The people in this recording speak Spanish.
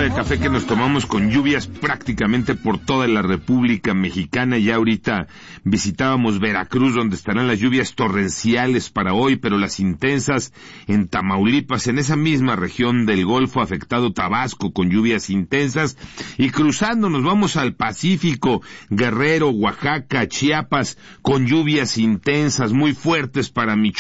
de café que nos tomamos con lluvias prácticamente por toda la República Mexicana. Ya ahorita visitábamos Veracruz, donde estarán las lluvias torrenciales para hoy, pero las intensas en Tamaulipas, en esa misma región del Golfo, afectado Tabasco con lluvias intensas, y cruzando nos vamos al Pacífico, Guerrero, Oaxaca, Chiapas, con lluvias intensas muy fuertes para Michoacán.